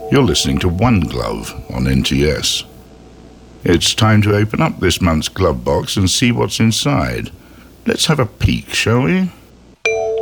You're listening to One Glove on NTS. It's time to open up this month's glove box and see what's inside. Let's have a peek, shall we?